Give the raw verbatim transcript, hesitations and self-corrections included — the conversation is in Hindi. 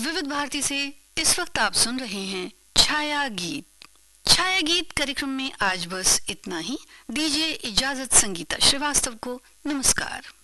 विविध भारती से इस वक्त आप सुन रहे हैं छाया गीत। छाया गीत कार्यक्रम में आज बस इतना ही। दीजिए इजाजत संगीता श्रीवास्तव को। नमस्कार।